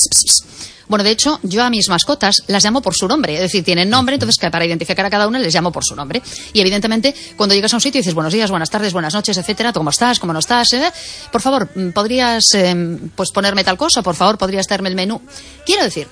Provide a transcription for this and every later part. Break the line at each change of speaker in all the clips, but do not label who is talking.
Bueno, de hecho, yo a mis mascotas las llamo por su nombre. Es decir, tienen nombre, entonces para identificar a cada una les llamo por su nombre. Y evidentemente, cuando llegas a un sitio y dices buenos días, buenas tardes, buenas noches, etcétera, ¿cómo estás? ¿Cómo no estás? Por favor, ¿podrías pues ponerme tal cosa? Por favor, ¿podrías traerme el menú? Quiero decir,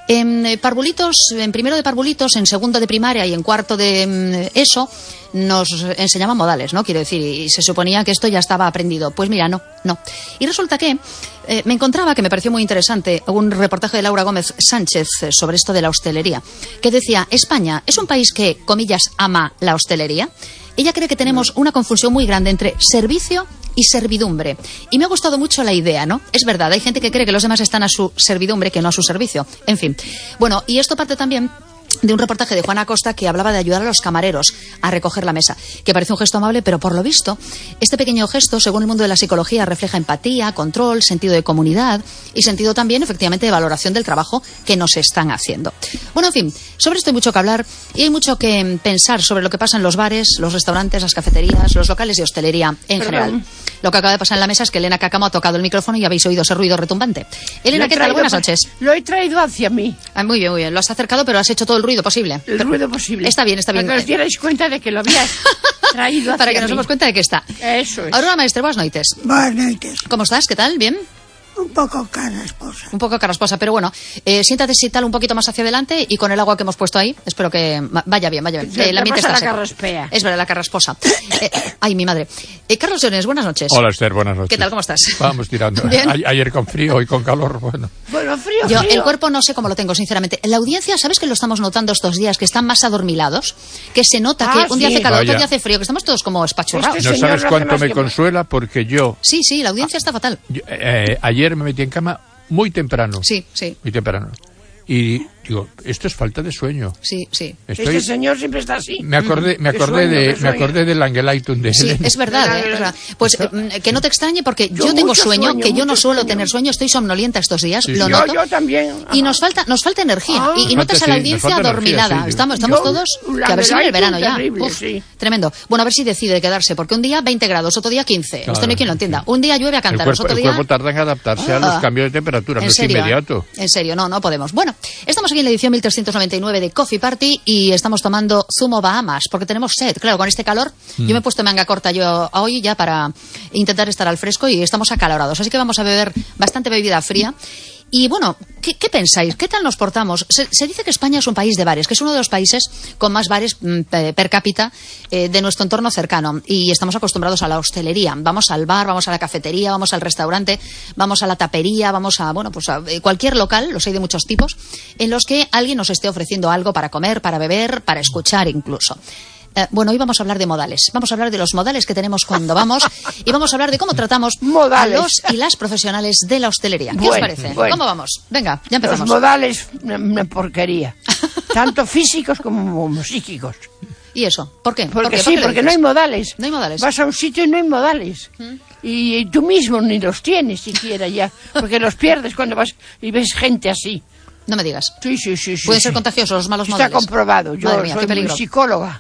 en primero de parvulitos, en segundo de primaria y en cuarto de ESO, nos enseñaban modales, ¿no? Quiero decir, y se suponía que esto ya estaba aprendido. Pues mira, no. Y resulta que me encontraba, que me pareció muy interesante, un reportaje de Laura Gómez Sánchez sobre esto de la hostelería, que decía, España es un país que, comillas, ama la hostelería. Ella cree que tenemos una confusión muy grande entre servicio y servidumbre. Y me ha gustado mucho la idea, ¿no? Es verdad, hay gente que cree que los demás están a su servidumbre, que no a su servicio. En fin. Bueno, y esto parte también de un reportaje de Juana Acosta que hablaba de ayudar a los camareros a recoger la mesa, que parece un gesto amable, pero por lo visto, este pequeño gesto, según el mundo de la psicología, refleja empatía, control, sentido de comunidad y sentido también, efectivamente, de valoración del trabajo que nos están haciendo. Bueno, en fin, sobre esto hay mucho que hablar y hay mucho que pensar sobre lo que pasa en los bares, los restaurantes, las cafeterías, los locales de hostelería en general. Lo que acaba de pasar en la mesa es que Elena Cacamo ha tocado el micrófono y habéis oído ese ruido retumbante. Elena, ¿qué tal? Buenas noches.
Lo he traído hacia mí.
Muy bien, muy bien. Lo has acercado, pero has hecho todo el ruido posible.
Ruido posible.
Está bien.
Para que os dierais cuenta de que lo habías traído hacia
Para que nos demos cuenta de que está.
Eso es.
Aurora Maestre, buenas noites.
Buenas noites.
¿Cómo estás? ¿Qué tal? ¿Bien?
Un poco carrasposa.
Un poco carrasposa, pero bueno, siéntate si tal un poquito más hacia adelante y con el agua que hemos puesto ahí, espero que vaya bien. El ambiente está seco. Es verdad, la carrasposa. Ay, mi madre. Carlos Llones, buenas noches.
Hola, Esther, buenas noches.
¿Qué tal? ¿Cómo estás?
Vamos tirando. Ayer con frío, hoy con calor, bueno.
Bueno, frío.
Yo el cuerpo no sé cómo lo tengo, sinceramente. La audiencia, ¿sabes que lo estamos notando estos días? Que están más adormilados, que se nota que un día hace calor, otro día hace frío, que estamos todos como espachurrados.
No sabes cuánto me consuela porque yo...
Sí, la audiencia está fatal.
Ayer me metí en cama muy temprano.
Sí.
Muy temprano. Y digo, esto es falta de sueño.
Sí.
Este señor siempre está así.
Me acordé del Angelitum de
Sí,
Helena.
es verdad. Pues que no te extrañe porque yo tengo sueño, que yo no suelo tener sueño, estoy somnolienta estos días, lo noto.
Yo también.
Y nos falta energía. Y notas a la audiencia adormilada. Estamos todos, que a ver si viene el verano ya. Tremendo. Bueno, a ver si decide quedarse, porque un día 20 grados, otro día 15. Claro, esto no hay quien lo entienda. Un día llueve a cantaros, otro día...
El cuerpo tarda en adaptarse a los cambios de temperatura, no es inmediato.
En serio, no podemos. Bueno, estamos aquí en la edición 1399 de Coffee Party y estamos tomando zumo Bahamas, porque tenemos sed. Claro, con este calor, yo me he puesto manga corta yo hoy ya para intentar estar al fresco y estamos acalorados. Así que vamos a beber bastante bebida fría. Y bueno, ¿qué pensáis? ¿Qué tal nos portamos? Se dice que España es un país de bares, que es uno de los países con más bares per cápita de nuestro entorno cercano. Y estamos acostumbrados a la hostelería. Vamos al bar, vamos a la cafetería, vamos al restaurante, vamos a la tapería, vamos a cualquier local, los hay de muchos tipos, en los que alguien nos esté ofreciendo algo para comer, para beber, para escuchar incluso. Bueno, hoy vamos a hablar de modales. Vamos a hablar de los modales que tenemos cuando vamos y vamos a hablar de cómo tratamos a los y las profesionales de la hostelería. ¿Qué os parece? ¿Cómo vamos? Venga, ya empezamos.
Los modales, una porquería. Tanto físicos como psíquicos.
¿Y eso? ¿Por qué?
Porque no hay modales.
No hay modales.
Vas a un sitio y no hay modales. Y tú mismo ni los tienes siquiera ya. Porque los pierdes cuando vas y ves gente así.
No me digas.
Sí.
Pueden ser contagiosos los malos modales.
Está comprobado. Yo soy muy psicóloga.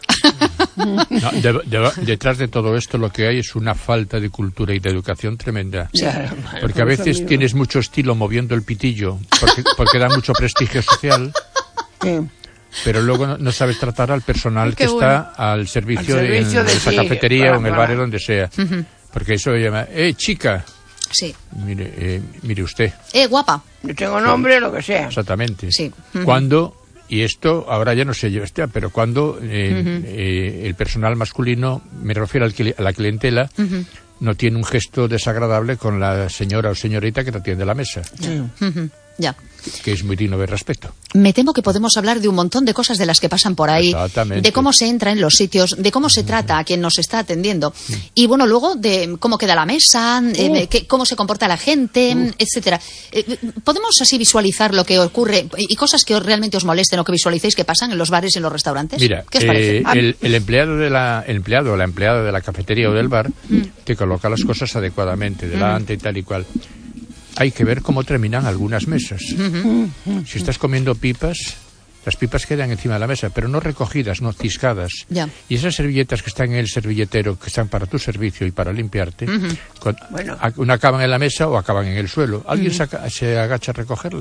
No, detrás de todo esto lo que hay es una falta de cultura y de educación tremenda.
Sí.
Porque a veces tienes mucho estilo moviendo el pitillo, porque da mucho prestigio social. Sí. Pero luego no sabes tratar al personal que está al servicio de esa cafetería o en el bar, donde sea. Porque eso llama, chica.
Sí.
Mire usted.
Guapa.
Yo tengo nombre, lo que sea.
Exactamente.
Sí.
Cuando, y esto ahora ya no sé yo, pero cuando el personal masculino, me refiero a la clientela, no tiene un gesto desagradable con la señora o señorita que te atiende la mesa.
Ya.
Que es muy digno de respeto.
Me temo que podemos hablar de un montón de cosas de las que pasan por ahí, de cómo se entra en los sitios, de cómo se trata a quien nos está atendiendo y bueno, luego de cómo queda la mesa, cómo se comporta la gente, etcétera. ¿Podemos así visualizar lo que ocurre y cosas que realmente os molesten o que visualicéis que pasan en los bares y en los restaurantes?
Mira,
¿qué os parece?
El empleado o la empleada de la cafetería o del bar te coloca las cosas adecuadamente delante y tal y cual. Hay que ver cómo terminan algunas mesas. Si estás comiendo pipas, las pipas quedan encima de la mesa, pero no recogidas, no ciscadas.
Ya.
Y esas servilletas que están en el servilletero, que están para tu servicio y para limpiarte, una acaban en la mesa o acaban en el suelo. ¿Alguien se agacha a recogerlas?